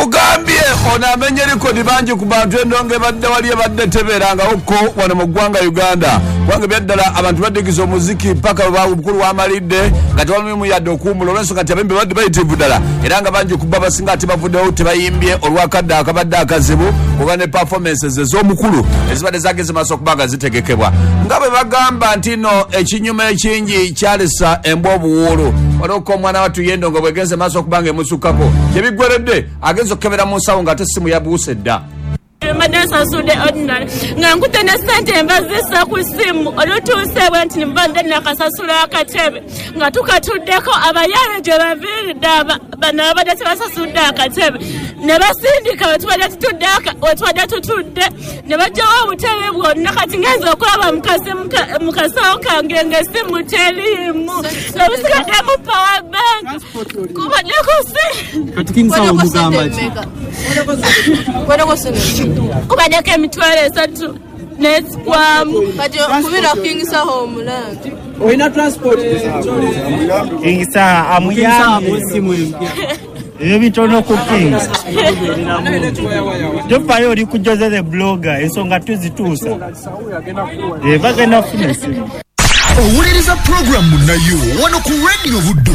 Nkugambye ono amenye likodi bangi ku bantu endonge badde wali badde teberanga uko wano mu ggwanga Uganda. Wange byaddala abantu baddigiza omuziki paka bukulu wa malidde nga tewalimu yadde okuwumula olw'ensonga nti abembe badde bayitivu ddala era nga bangi ku baba singa ati bavuddewo tebayimbye olwakadde akabadde akazibu kuba ne performances ez'omukulu ezibadde zageze maaso okuba nga zitegekebwa nga bwe bagamba nti no ekinyuma ekingi kyalesa embwa obuwuulu olwoka omwana watu yendongo bwegenze maaso okuba nga emusukkako gyebigweredde agenza okukebera mu nsawo ng'ate simu yabuuse dda. Madasa sude ordinary nga nkutene sente mbazisa ku simu olutuuse bwanti nivanda nakasasula akatebe nga tukatuddeko abayaabe gye baviiridde bano abadde tebasasudde akatebe ne basindika wetubadde tutudde ne bajjawo obutebe bwonna kati ngenza okulaba mu kasawo kange ng'essimu teriimu obusigaddemu power bank kubaddeko kubaddeko emitwalo 3 nesikwamu kati okubira kingisa homulangi oyina transport kingisa amuyambe simu empya ebitono ku kingisa tofayo oli ku Jose the blogger ensonga tuzituusa bagenda kufuna simu owuliriza programu nayo wano ku radio Buddu.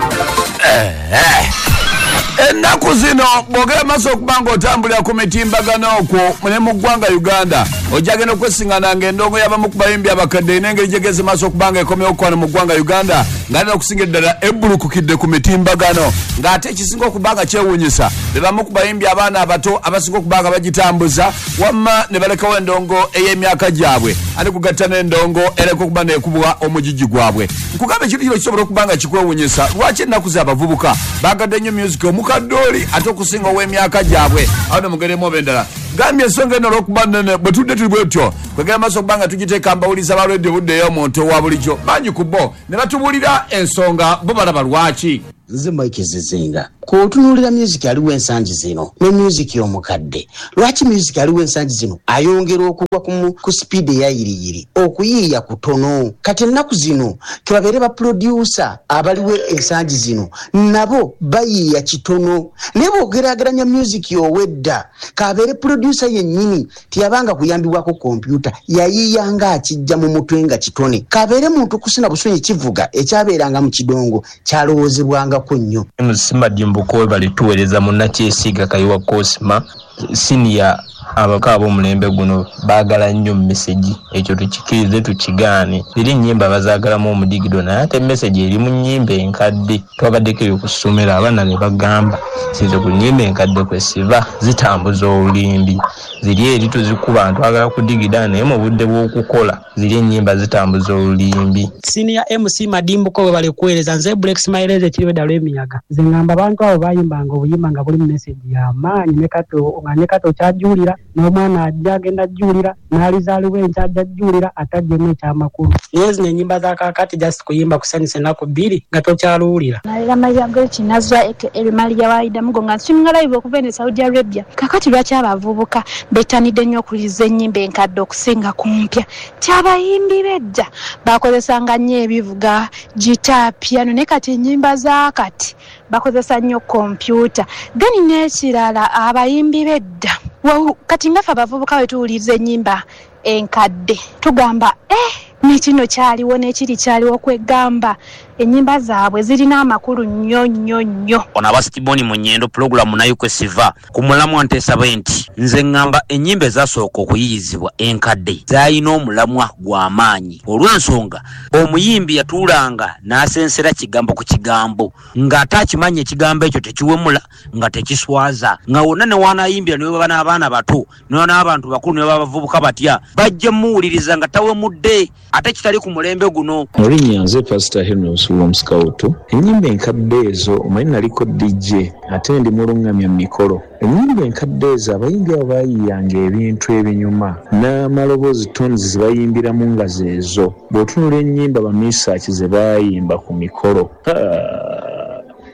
Ennaku zino bwogera maaso okuba ng'otambulira ku mitimbagano okwo ne mu ggwanga Uganda ojjagenda okwesiŋŋana ng'endongo y'abamu ku bayimbi abakadde n'engeri gyegeze maaso okuba nga ekomyewo kwano mu ggwanga Uganda ng'alina okusinga eddala ebbulukukidde ku mitimbagano ng'ate ekisinga okuba nga kyewuunyisa be bamu ku bayimbi abaana abato abasinga okuba nga bagitambuza wamma ne balekawo endongo ey'emyaka gyabwe ate kugatta n'endongo ereka okuba neekubwa omugigi gwabwe. Nkugamba ekintu kino kisobola okuba nga kikwewuunyisa lwaki ennaku ze abavubuka bagadde nnyo music omukaddooli ate okusinga ow'emyaka gyabwe awo ne mugeremu obendala gambye ensonga eno olw'okuba nnene bwe tudde tuli bwetyo kwegera maaso okuba nga tugiteeka mbawuliza balwedde buddeyo omuntu owa bulijjo bangi ku bo ne batubuulira ensonga bo balaba lwaki. Nze Mike Zizinga k'otunuulira music aliwo ensangi zino ne music y'omukadde lwaki music aliwo ensangi zino ayongera okugwa ku speed eyayiriyiri okuyiiya kutono kati ennaku zino kebabeere baproducer abaliwo ensangi zino nabo bayiiya kitono naye bw'ogeraageranya music y'owedda kabeere producer yennyini tiyabanga kuyambibwako kompyuta yayiiyanga akijja mu mutwe nga kitone kabeere muntu kusina busonyi kivuga ekyabeeranga mu kidongo kyalowoozebwanga nnyo. Simadi mbuko balituweereza munnakyesiga Kayiwa Cosma senior abakabo omulembe guno baagala nnyo message ekyo tukikirize tukigaane ziri nnyimba bazaagalamu omudigido naye ate message eri mu nnyimba enkadde twabaddeko eyokusomera abaana ne bagamba size ku nnyimba enkadde kwesiba zitambuza obulimbi ziri eri tuzikuba ntwagala kudigida naye mu budde bw'okukola ziri ennyimba zitambuza obulimbi. Senior MC Madimbuko we balikuweereza nze Black Smile kiriwe dalo emiyaga nze ngamba abantu abo bayimbanga obuyimba nga buli message y'amaanyi ne kato kyajulira n'omwana ajja agenda ajjulira n'alizaaliwo enkyajja ajjulira atajjemu ekyamakulu yezi n'ennyimba za kaakati just kuyimba kusanyusa ennaku bbiri nga tokyaluwulira. Nalira Maria Gochi nazwa Maria Waida Mugonga nsumira live okuva e Saudi Arabia kakati lwaki abavubuka betanidde nnyo okuliza ennyimba enkadde okusinga ku mpya kyabayimbi bedda bakozesanga nnyo ebivuga gita piano ne kati ennyimba za kati bakozesa nnyo kompyuta gani n'ekirala abayimbi bedda kati ngafe abavubuka bwe tuwuliriza ennyimba enkadde tugamba n'ekino kyaliwo n'ekiri kyaliwo kwegamba ennyimba zaabwe zirina amakulu nnyo. Ono abasitiboni mu nnyendo pulogulamu nayo kwesiva ku mulamwa nteesaba nti nze ngamba ennyimba ezasooka okuyiyizibwa enkadde zaalina omulamwa gw'amaanyi olw'ensonga omuyimbi yatuulanga n'asensera kigambo ku kigambo ng'ate akimanya ekigambo ekyo tekiwemula nga tekiswaza nga wonna ne waanayimbira ne baba n'abaana bato ne n'abantu bakulu ne baba bavubuka batya bajja muwuliriza nga tawemudde ate kitali ku mulembe guno. Erinnya nze Pastor Henry Scout. Ennyimba enkadde ezo omanyi naliko DJ ate ndi mulungamya mikolo. Ennyimba enkadde ezo abayimbi abo baayiyanga ebintu ebinyuma n'amaloboozi tones ze bayimbiramu nga zeezo bw'otunula ennyimba bamisaaki ze baayimba ku mikolo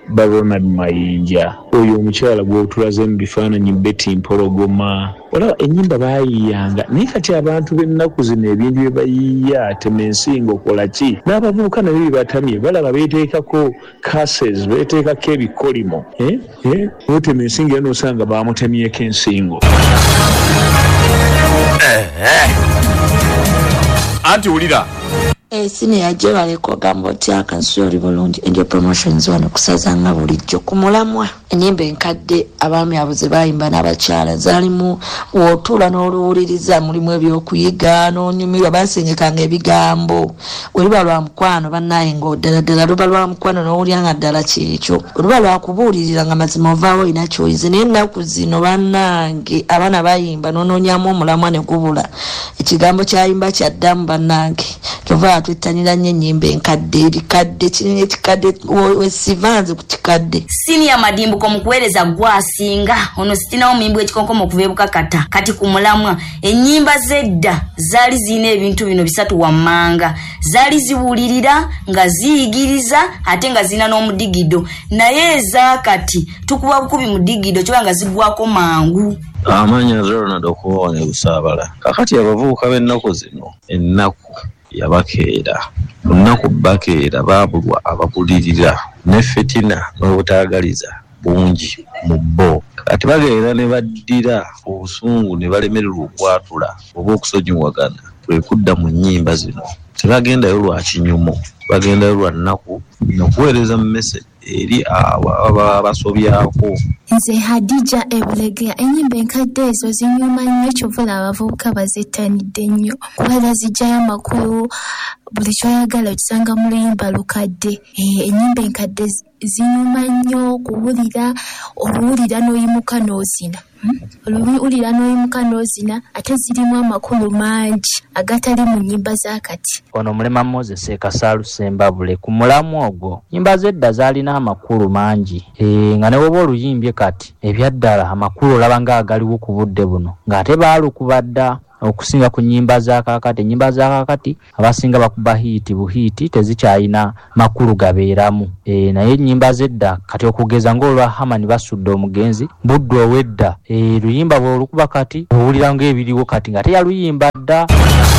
Ronald Mayinja oyo omukyala gw'otulaze mu bifaananyi Betty Mpologoma olaba ennyimba baayiyanga naye kati abantu b'ennaku zino ebintu bye bayiya temensinga okola ki n'abavubuka nabyo bye batamye balaba beeteekako cases beeteekako ebikolimo otemensinga era n'osanga baamutemyeko ensingo anti wulira senior Gerald kwagamba oti akansori bulungi enjo promotions wano kusazanga bulijjo ku mulamwa ennyimba enkadde abaami abuze bayimba n'abakyala zalimu wotula n'oluwuliriza mulimu ebyokuyiga n'onyumirwa basengekanga ebigambo oluba lwa mukwano bannaye ng'oddala luba lwa mukwano n'owulyanga ddala kyekyo oluba lwakubuulirira nga mazima ovaawo olina kyoyize naye ennaku zino bannange abaana bayimba n'onoonyamu omulamwa ne gubula ekigambo kyayimba kyaddamu bannange kyova twettanira nnyo ennyimba enkadde ebikadde kinene ekikadde wesivanze ku kikadde senior madimbuko mu kuweereza gwasinga ono sitinawo muyimbi w'ekikonkomo okuva ebukakata kati ku mulamwa ennyimba z'edda zaali zirina ebintu bino bisatu wammanga zaali ziwulirira nga ziyigiriza ate nga zirina n'omudigido naye ezaakati tukuba bukubi mu digido kyoba nga ziggwako mangu amanya Ronald okuba ne busaabala kakati abavubuka b'ennaku zino ennaku yabakeera lunaku bakeera baabulwa ababulirira ne fetina n'obutaagaliza bungi mu bo kati bageera ne baddira obusungu ne balemererwa okwatula oba okusonyiwagana kwe kudda mu nnyimba zino tebagendayo lwa kinyumo bagendayo lwa nnaku nokuweereza mu message eri abasobyako nze Hadija Ebulegea ennyimba enkadde ezo zinyuma nnyo kyovula abavubuka bazittanidde nnyo kubera zijjayo amakulu buli kyoyagala okisanga mu luyimba lukadde ennyimba enkadde zinyuma nnyo kuwulira oluwulira n'oyimuka n'ozina oluwulira n'oyimuka n'ozina ate zirimu amakulu mangi agatali mu nnyimba zakati ono mulema Moses Kasaalu Sembabule ku mulamu ogwo nnyimba z'edda zaalina amakulu mangi nga ne woba oluyimbye kati ebyaddala amakulu olaba ng'agaliwo ku budde buno ng'ate baalukubadda okusinga ku nnyimba za kakati ennyimba za kakati abasinga bakuba hiiti buhiiti tezikyalina makulu gabeeramu naye ennyimba z'edda kati okugeza ng'olwa Hamani basudde omugenzi budde ow'edda luyimba bw'olukuba kati owulira ng'ebiriwo kati nga teyaluyimba dda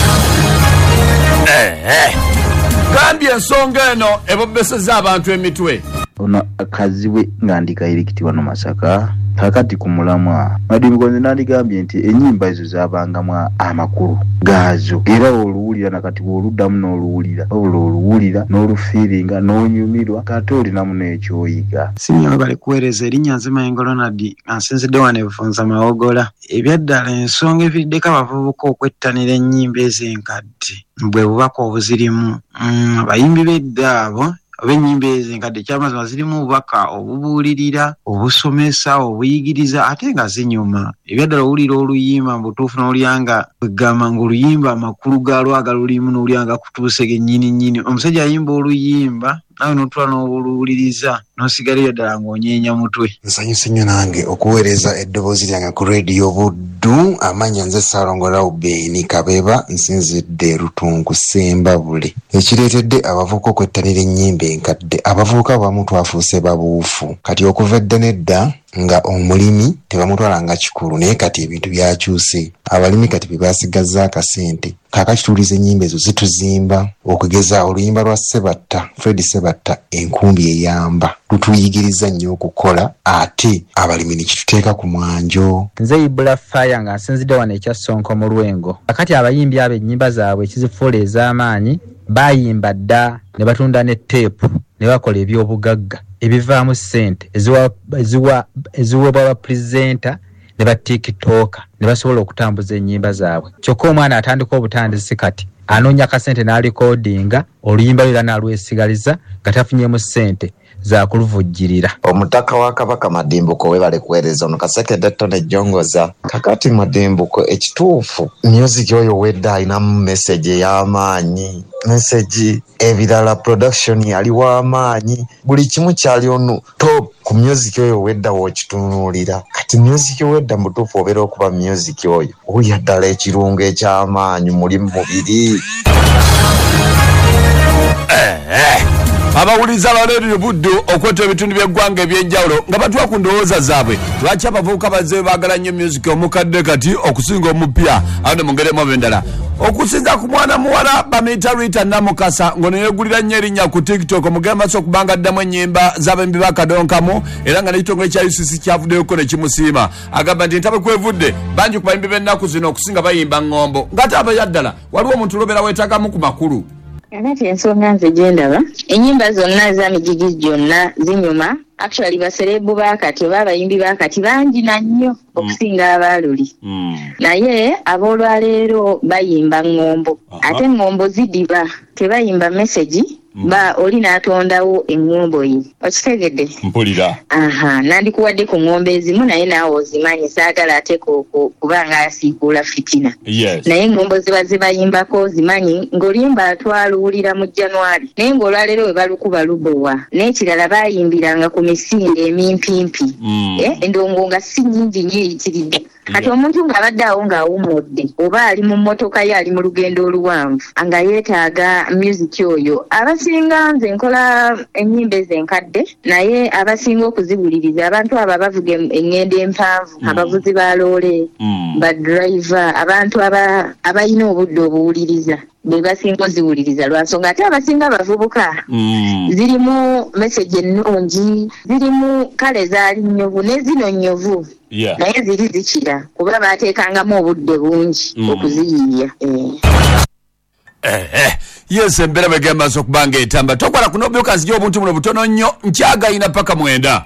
gambye ensonga eno ebobeseza abantu emitwe ono akaziwe nga ndikayirikiti wano Masaka kakati ku mulamwa madimgonze nandigambye nti ennyimba ezo zabangamu amakulu gaazo era oluwulira nakati bw'oluddamu n'oluwulira obula oluwulira n'olufiiringa n'onyumirwa kati olinamu n'ekyoyiga sinyo bali kuweereza erinnya nze Mayengo Ronald ansinzidde wano ebufunza mawogola ebyaddala ensonga eviiriddeko abavubuka okwettanira ennyimba ez'enkadde bwe bubaka obuzirimu abayimbi b'edda abo oba ennyimba ez'enkadde kyamazima zirimu obubaka obubuulirira obusomesa obuyigiriza ate nga zinyuma ebyaddala owulira oluyimba mbutuufu n'olyanga egamba ng'oluyimba amakulu gaalwo agalulimu n'olyanga kutuuse gennyini omusajja ayimba oluyimba nawe n'otula n'oluwuliriza n'osigala ebyadala ng'onyeenya mutwe. Nsanyuse nnyo nange okuweereza eddoboozi lyange ku Radio Buddu amanya nze Ssaalongola Ubeni Kabeba nsinzidde Rutungu Sembabule ekireetedde abavubuka okwettanira ennyimba enkadde abavubuka abamu twafuuse babuufu kati okuva edda n'edda nga omulimi tebamutwalanga kikulu naye kati ebintu byakyuse abalimi kati bye basigazza akasente kaakati tuwuliza ennyimba ezo zituzimba okugeza oluyimba lwa Fred Sebatta enkumbi eyamba lutuyigiriza nnyo okukola ate abalimi ne kituteeka ku mwanjo. Nze Ibula Fire nga nsinzidde wano ekya Sonko mu Lwengo kakati abayimbi abo ennyimba zaabwe ekizifuula ez'amaanyi bayimba dda ne batunda ne teepu ne bakola ebyobugagga ebivaamu ssente eziweebwa bapulezenta ne batikitooka ne basobola okutambuza ennyimba zaabwe kyokka omwana atandika obutandisi kati anoonya akasente n'alikoodinga oluyimba lwera n'alwesigaliza nga tafunyemu ssente za kuluvujjirira. Omutaka wa Kabaka Madimbuko webale kuweereza ono Kasekedde Tone Jongoza kakati Madimbuko ekituufu music oyo wedda alinamu message ey'amaanyi message ebirala production yali w'amaanyi buli kimu kyali ono top ku music oyo wedda w'okitunuulira kati music wedda mutuufu obeera okuba music oyo owulira ddala ekirungo eky'amaanyi muli mu mubiri. abawuliza abalero buddu okweta ebitundu by'eggwanga ebyenjawulo nga batuwa ku ndowooza zaabwe lwaki abavubuka bazze baagala nnyo music omukadde kati okusinga omupya ate mu ngeri emu endala okusinza ku mwana muwala bamuyita Rita Namukasa ng'ono yeegulira nnyo erinnya ku TikTok omugenda maaso okubanga addamu ennyimba z'abembi bakadonkamu era nga n'ekitongole kya UCC kyavuddeyoko ne kimusiima agamba nti entabwe kwevudde bangi ku bayimbi b'ennaku zino okusinga bayimba ŋŋombo ng'ate abayaddala waliwo omuntu lobera weetaagamu ku makulu. Kakati ensonga nze gye ndaba ennyimba zonna z'amijigi gyonna zinyuma actually baserebu baakati oba abayimbi baakati bangi na nnyo okusinga abaaluli naye aboolwaleero bayimba ŋŋombo ate ŋŋombo zidiba tebayimba message ba oli n'atondawo eŋŋombo ye okitegedde mpulira nandikuwadde ku ŋŋombo ezimu naye naawe ozimanyi saagala ate kubanga asiikuula fitina naye eŋŋombo ziba zibayimbako zimanyi ng'olimba atwaluwulira mu January naye ng'olwaleero we balukuba lubowa n'ekirala bayimbiranga ku misinde emimpimpi endongo nga si nnyingi nnyo eyitiridde kati omuntu ng'abadde awo ng'awummudde oba ali mu mmotoka ye ali mu lugendo oluwanvu nga yeetaaga music oyo abasinga nze nkola ennyimba ezenkadde naye abasinga okuziwuliriza abantu abo abavuga eŋŋendo empanvu abavuzi ba loole badriver abantu abalina obudde obuwuliriza be basinga oziwuliriza lwansonga ate abasinga abavubuka zirimu message ennungi zirimu kale zaali nnyovu ne zino nnyovu naye ziri zikira kuba baateekangamu obudde bungi okuziyiiya yes embeera begenda maaso okubanga etamba tokola kuno byokanzija obuntu buno butono nnyo nkyagayina paka 9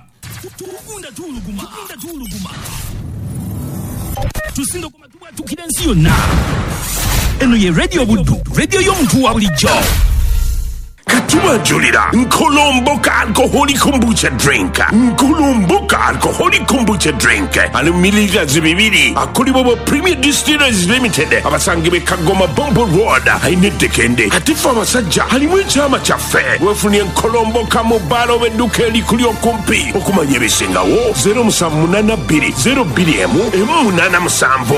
tusinga okumatukira ensi yonna eno ye radio buddu radio y'omuntu wa bulijjo kati wajulira Nkolomboka alcoholic kombucha drink Nkolomboka alcoholic kombucha drink ali mililita zibibiri akolibwa bo Premier Distillers Limited abasangibe Kagoma Bombo Road ainedekende ati fa abasajja alimu ekyama kyaffe wefunye Nkolomboka mu balo bedduka elikuli okumpi okumanya ebisingawo 0782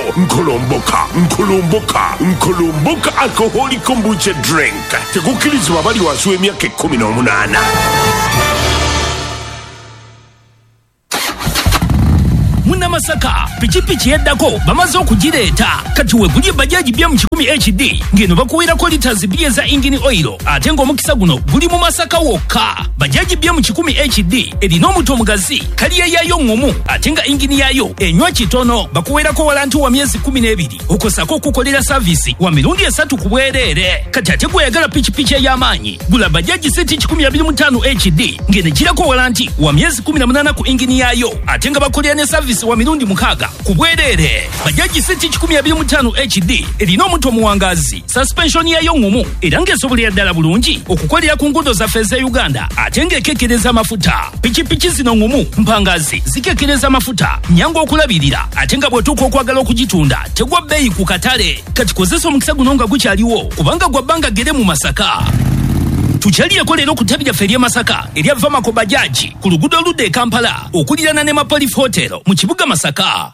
Nkolomboka alcoholic kombucha drink tegukirizibwa bali wasu emyaka 18. Munnamasaka pikipiki yeddako bamaze okugireeta kati wegulye bajaji bya mu 10 HD ngeno bakuweerako liters 2 za engine oil ate ng'omukisa guno guli mu Masaka wokka. Bajaji bya mu 10 HD erina omuto omugazi kaliya yayo ŋŋomu ate nga engine yayo enywa kitono bakuweerako walanti wa myezi 12 okosako okukolera service wa mirundi 3 ku bwereere. Kati ate gweyagala pikipiki ey'amaanyi gula bajaji seti 125 HD ngene girako walanti wa myezi 18 ku engine yayo ate nga bakolera ne service wa mirundi 6 ku bwereere. Bajaji seti 125 HD erina omuto omuwangazi suspension yayo ŋŋomu era ng'esobolera ddala bulungi okukolera ku nguudo zaffe eza Uganda ate ng'ekekkereza amafuta. Pikipiki zino ŋŋomu mpangazi zikekkereza amafuta nyangu okulabirira ate nga bw'otuuka okwagala okugitunda tegwa bbeeyi ku katale. Kati kozesa omukisa guno nga gukyaliwo kubanga gwa bbanga gere mu Masaka. Tukyaliyeko leero ku ttabi lyaffe ery'e Masaka eryava Mako Bajaji ku luguudo oludda e Kampala okulirana ne Mapolif Hotel mu kibuga Masaka.